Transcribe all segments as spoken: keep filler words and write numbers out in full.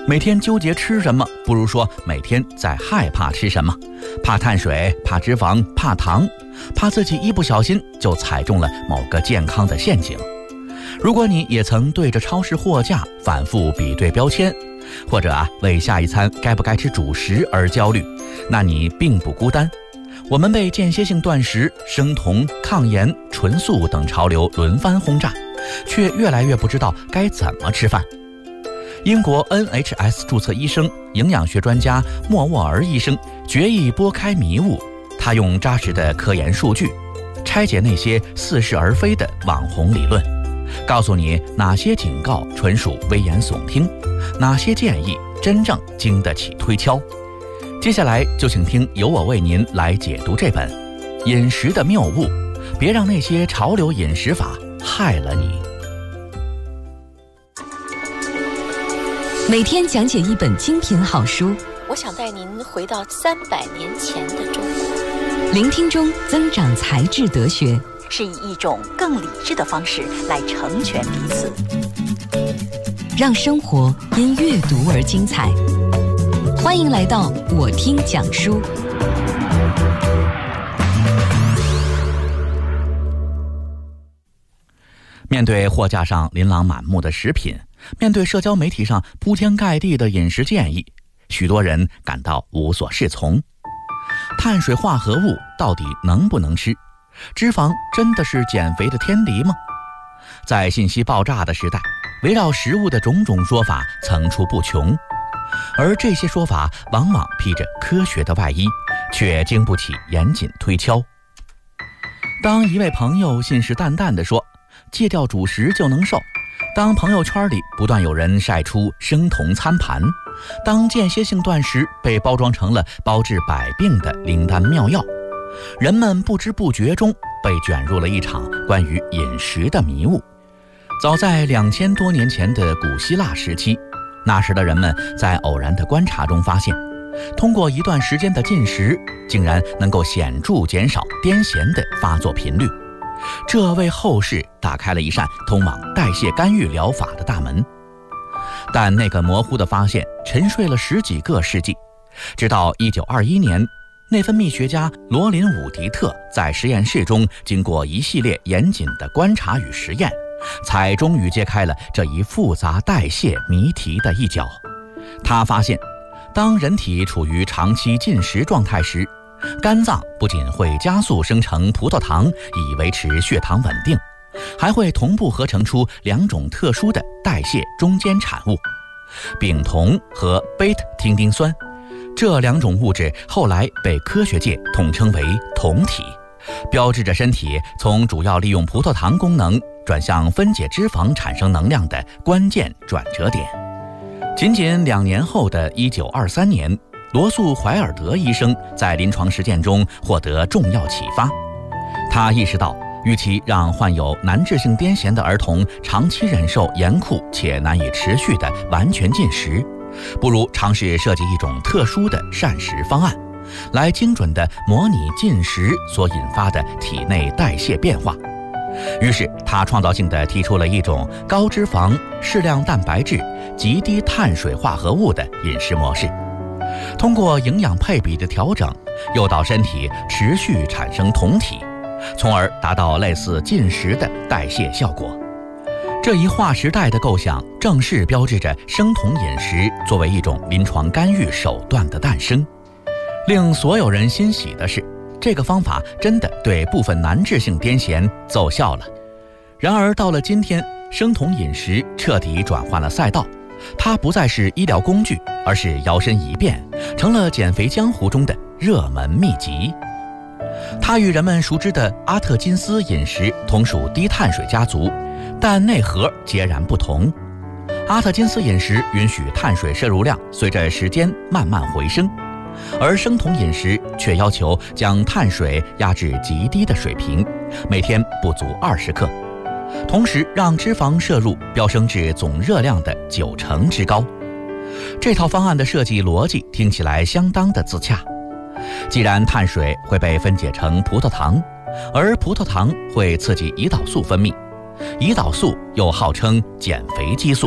每天纠结吃什么，不如说每天在害怕吃什么，怕碳水，怕脂肪，怕糖，怕自己一不小心就踩中了某个健康的陷阱。如果你也曾对着超市货架反复比对标签，或者啊为下一餐该不该吃主食而焦虑，那你并不孤单。我们被间歇性断食、生酮、抗盐、纯素等潮流轮番轰炸，却越来越不知道该怎么吃饭。英国 N H S 注册医生、营养学专家莫沃尔医生决意拨开迷雾，他用扎实的科研数据拆解那些似是而非的网红理论，告诉你哪些警告纯属危言耸听，哪些建议真正经得起推敲。接下来就请听由我为您来解读这本《饮食的谬误》，别让那些潮流饮食法害了你。 每天讲解一本精品好书， 我想带您回到三百年前的中国， 聆听中增长才智德学， 是以一种更理智的方式来成全彼此， 让生活因阅读而精彩。欢迎来到我听讲书。 面对货架上琳琅满目的食品，面对社交媒体上铺天盖地的饮食建议，许多人感到无所适从。碳水化合物到底能不能吃？脂肪真的是减肥的天敌吗？在信息爆炸的时代，围绕食物的种种说法层出不穷，而这些说法往往披着科学的外衣，却经不起严谨推敲。当一位朋友信誓旦旦地说戒掉主食就能瘦，当朋友圈里不断有人晒出生酮餐盘，当间歇性断食被包装成了包治百病的灵丹妙药，人们不知不觉中被卷入了一场关于饮食的迷雾。早在两千多年前的古希腊时期，那时的人们在偶然的观察中发现，通过一段时间的禁食，竟然能够显著减少癫痫的发作频率。这为后世打开了一扇通往代谢干预疗法的大门。但那个模糊的发现沉睡了十几个世纪，直到一九二一年，内分泌学家罗林·伍迪特在实验室中经过一系列严谨的观察与实验，才终于揭开了这一复杂代谢谜题的一角。他发现，当人体处于长期进食状态时，肝脏不仅会加速生成葡萄糖以维持血糖稳定，还会同步合成出两种特殊的代谢中间产物，丙酮和贝塔羟丁酸。这两种物质后来被科学界统称为酮体，标志着身体从主要利用葡萄糖功能转向分解脂肪产生能量的关键转折点。仅仅两年后的一九二三年，罗素怀尔德医生在临床实践中获得重要启发。他意识到，与其让患有难治性癫痫的儿童长期忍受严酷且难以持续的完全禁食，不如尝试设计一种特殊的膳食方案，来精准地模拟进食所引发的体内代谢变化。于是他创造性地提出了一种高脂肪、适量蛋白质、极低碳水化合物的饮食模式，通过营养配比的调整，诱导身体持续产生酮体，从而达到类似进食的代谢效果。这一划时代的构想，正式标志着生酮饮食作为一种临床干预手段的诞生。令所有人欣喜的是，这个方法真的对部分难治性癫痫奏效了。然而到了今天，生酮饮食彻底转换了赛道，它不再是医疗工具，而是摇身一变成了减肥江湖中的热门秘籍。它与人们熟知的阿特金斯饮食同属低碳水家族，但内核截然不同。阿特金斯饮食允许碳水摄入量随着时间慢慢回升，而生酮饮食却要求将碳水压至极低的水平，每天不足二十克，同时让脂肪摄入飙升至总热量的九成之高。这套方案的设计逻辑听起来相当的自洽。既然碳水会被分解成葡萄糖，而葡萄糖会刺激胰岛素分泌，胰岛素又号称减肥激素，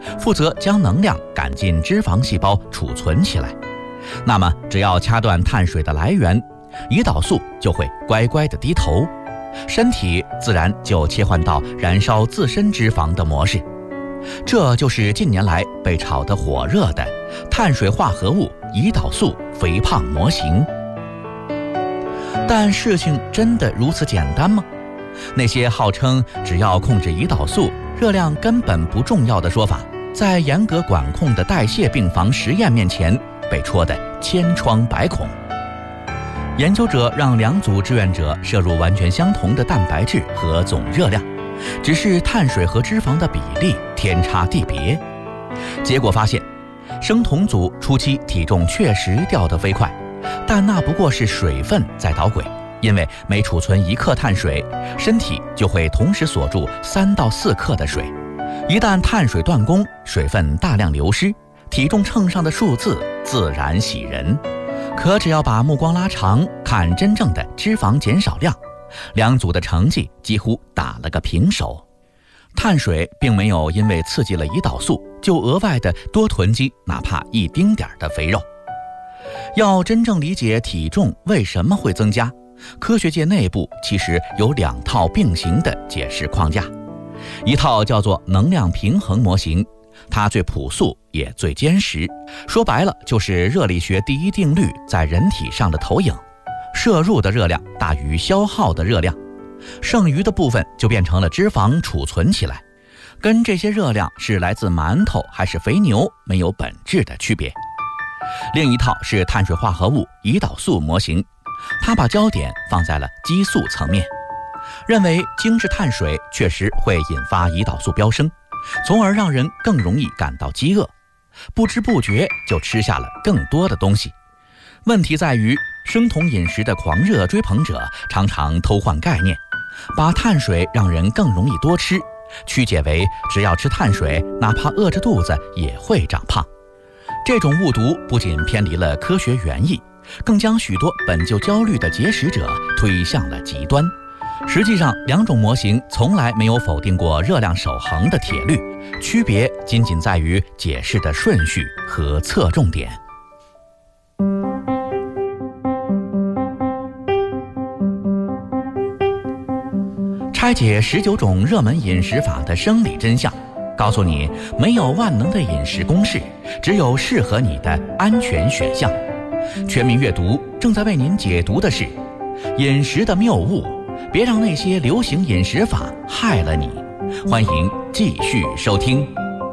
负责将能量赶进脂肪细胞储存起来。那么只要掐断碳水的来源，胰岛素就会乖乖地低头，身体自然就切换到燃烧自身脂肪的模式。这就是近年来被炒得火热的碳水化合物胰岛素肥胖模型。但事情真的如此简单吗？那些号称只要控制胰岛素，热量根本不重要的说法，在严格管控的代谢病房实验面前被戳得千疮百孔。研究者让两组志愿者摄入完全相同的蛋白质和总热量，只是碳水和脂肪的比例天差地别。结果发现，生酮组初期体重确实掉得飞快，但那不过是水分在捣鬼。因为每储存一克碳水，身体就会同时锁住三到四克的水。一旦碳水断供，水分大量流失，体重秤上的数字自然喜人。可只要把目光拉长，看真正的脂肪减少量，两组的成绩几乎打了个平手。碳水并没有因为刺激了胰岛素，就额外的多囤积哪怕一丁点的肥肉。要真正理解体重为什么会增加，科学界内部其实有两套并行的解释框架，一套叫做能量平衡模型，它最朴素也最坚实，说白了就是热力学第一定律在人体上的投影，摄入的热量大于消耗的热量，剩余的部分就变成了脂肪储存起来，跟这些热量是来自馒头还是肥牛没有本质的区别。另一套是碳水化合物胰岛素模型，它把焦点放在了激素层面，认为精致碳水确实会引发胰岛素飙升，从而让人更容易感到饥饿，不知不觉就吃下了更多的东西。问题在于，生酮饮食的狂热追捧者常常偷换概念，把碳水让人更容易多吃，曲解为只要吃碳水，哪怕饿着肚子也会长胖。这种误读不仅偏离了科学原意，更将许多本就焦虑的节食者推向了极端。实际上，两种模型从来没有否定过热量守恒的铁律，区别仅仅在于解释的顺序和侧重点。拆解十九种热门饮食法的生理真相，告诉你没有万能的饮食公式，只有适合你的安全选项。全民阅读正在为您解读的是饮食的谬误，别让那些流行饮食法害了你。欢迎继续收听。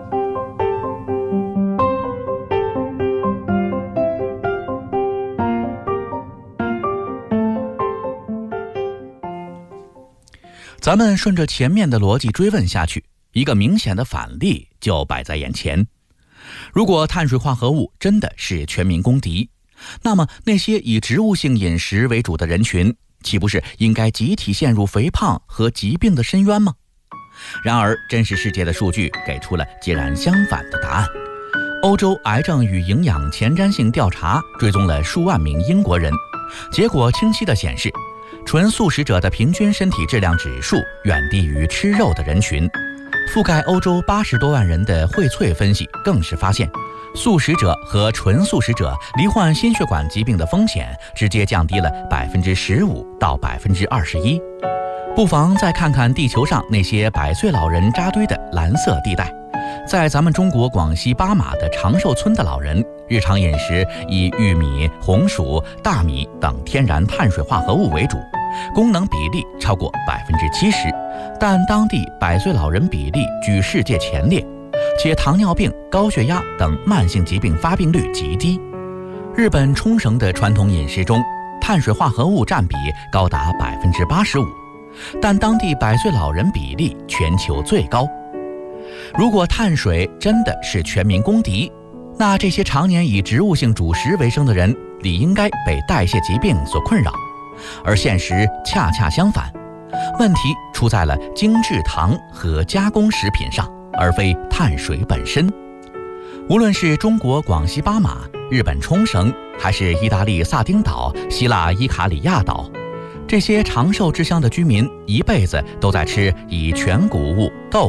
咱们顺着前面的逻辑追问下去，一个明显的反例就摆在眼前。如果碳水化合物真的是全民公敌，那么那些以植物性饮食为主的人群，岂不是应该集体陷入肥胖和疾病的深渊吗？然而真实世界的数据给出了截然相反的答案。欧洲癌症与营养前瞻性调查追踪了数万名英国人，结果清晰地显示，纯素食者的平均身体质量指数远低于吃肉的人群。覆盖欧洲八十多万人的荟萃分析更是发现，素食者和纯素食者罹患心血管疾病的风险直接降低了百分之十五到百分之二十一。不妨再看看地球上那些百岁老人扎堆的蓝色地带，在咱们中国广西巴马的长寿村的老人，日常饮食以玉米、红薯、大米等天然碳水化合物为主，功能比例超过百分之七十，但当地百岁老人比例居世界前列，且糖尿病、高血压等慢性疾病发病率极低。日本冲绳的传统饮食中，碳水化合物占比高达百分之八十五，但当地百岁老人比例全球最高。如果碳水真的是全民公敌，那这些常年以植物性主食为生的人理应该被代谢疾病所困扰，而现实恰恰相反，问题出在了精制糖和加工食品上，而非碳水本身。无论是中国广西巴马、日本冲绳，还是意大利萨丁岛、希腊伊卡里亚岛，这些长寿之乡的居民一辈子都在吃以全谷物、豆类、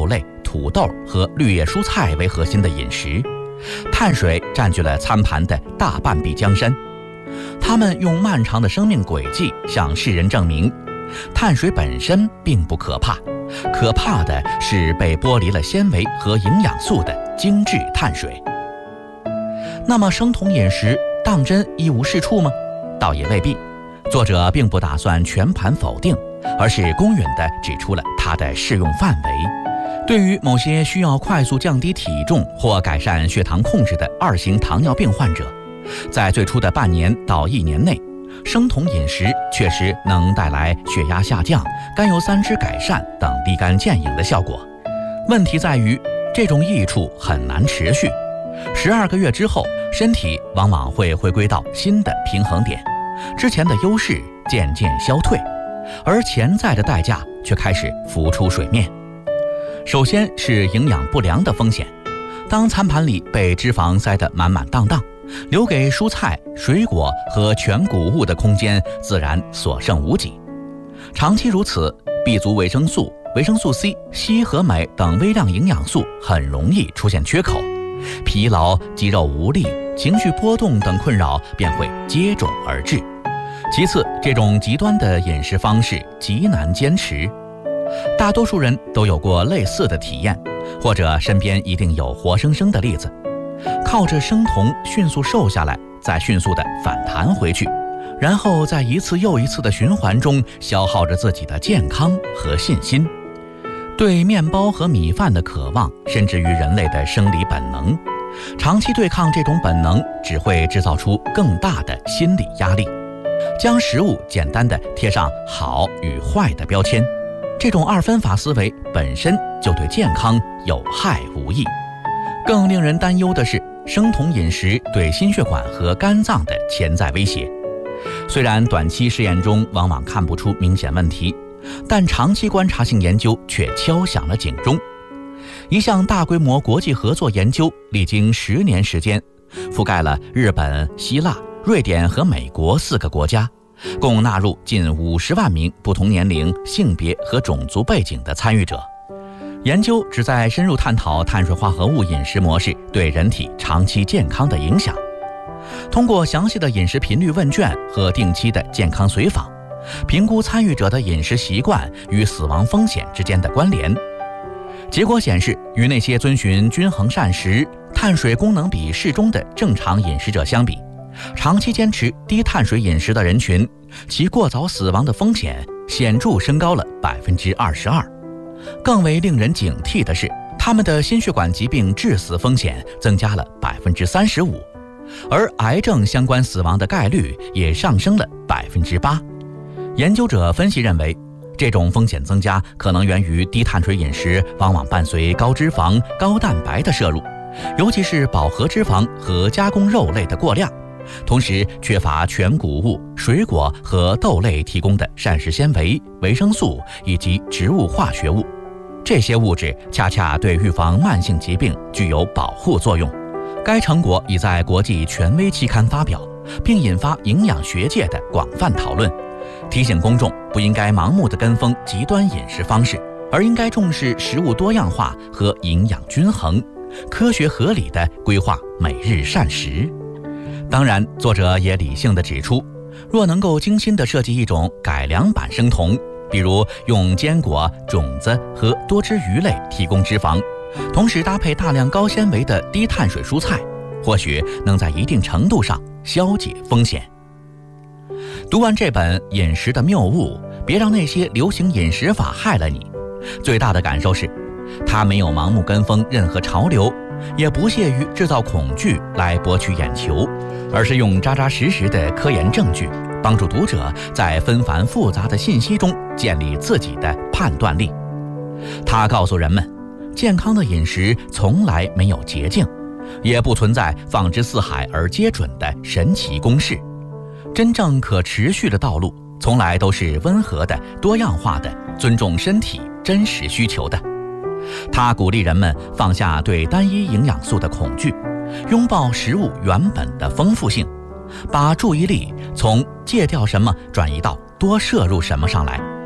土豆和绿叶蔬菜为核心的饮食，碳水占据了餐盘的大半壁江山。他们用漫长的生命轨迹向世人证明，碳水本身并不可怕，可怕的是被剥离了纤维和营养素的精致碳水。那么生酮饮食当真一无是处吗？倒也未必。作者并不打算全盘否定，而是公允地指出了它的适用范围。对于某些需要快速降低体重或改善血糖控制的二型糖尿病患者，在最初的半年到一年内，生酮饮食确实能带来血压下降、甘油三酯改善等立竿见影的效果。问题在于，这种益处很难持续，十二个月之后，身体往往会回归到新的平衡点，之前的优势渐渐消退，而潜在的代价却开始浮出水面。首先是营养不良的风险，当餐盘里被脂肪塞得满满当当，留给蔬菜、水果和全谷物的空间自然所剩无几。长期如此，B族维生素、维生素 C、硒和镁等微量营养素很容易出现缺口，疲劳、肌肉无力、情绪波动等困扰便会接踵而至。其次，这种极端的饮食方式极难坚持。大多数人都有过类似的体验，或者身边一定有活生生的例子。靠着生酮迅速瘦下来，再迅速的反弹回去，然后在一次又一次的循环中消耗着自己的健康和信心。对面包和米饭的渴望深植于人类的生理本能，长期对抗这种本能只会制造出更大的心理压力，将食物简单的贴上好与坏的标签。这种二分法思维本身就对健康有害无益。更令人担忧的是，生酮饮食对心血管和肝脏的潜在威胁。虽然短期试验中往往看不出明显问题，但长期观察性研究却敲响了警钟。一项大规模国际合作研究历经十年时间，覆盖了日本、希腊、瑞典和美国四个国家，共纳入近五十万名不同年龄、性别和种族背景的参与者。研究旨在深入探讨碳水化合物饮食模式对人体长期健康的影响。通过详细的饮食频率问卷和定期的健康随访，评估参与者的饮食习惯与死亡风险之间的关联。结果显示，与那些遵循均衡膳食、碳水功能比适中的正常饮食者相比，长期坚持低碳水饮食的人群，其过早死亡的风险显著升高了百分之二十二。更为令人警惕的是，他们的心血管疾病致死风险增加了百分之三十五，而癌症相关死亡的概率也上升了百分之八。研究者分析认为，这种风险增加可能源于低碳水饮食往往伴随高脂肪、高蛋白的摄入，尤其是饱和脂肪和加工肉类的过量，同时缺乏全谷物、水果和豆类提供的膳食纤维、维生素以及植物化学物。这些物质恰恰对预防慢性疾病具有保护作用。该成果已在国际权威期刊发表，并引发营养学界的广泛讨论，提醒公众不应该盲目地跟风极端饮食方式，而应该重视食物多样化和营养均衡，科学合理地规划每日膳食。当然，作者也理性地指出，若能够精心地设计一种改良版生酮，比如用坚果、种子和多汁鱼类提供脂肪，同时搭配大量高纤维的低碳水蔬菜，或许能在一定程度上消解风险。读完这本《饮食的谬误》，别让那些流行饮食法害了你。最大的感受是，他没有盲目跟风任何潮流，也不屑于制造恐惧来博取眼球，而是用扎扎实实的科研证据，帮助读者在纷繁复杂的信息中建立自己的判断力。他告诉人们，健康的饮食从来没有捷径，也不存在放之四海而皆准的神奇公式。真正可持续的道路，从来都是温和的、多样化的，尊重身体真实需求的。他鼓励人们放下对单一营养素的恐惧，拥抱食物原本的丰富性，把注意力从戒掉什么转移到多摄入什么上来。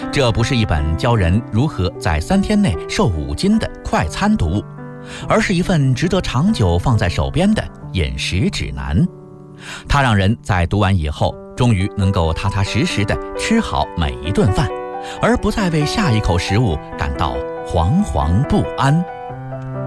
这不是一本教人如何在三天内瘦五斤的快餐读物，而是一份值得长久放在手边的饮食指南。它让人在读完以后，终于能够踏踏实实地吃好每一顿饭，而不再为下一口食物感到惶惶不安。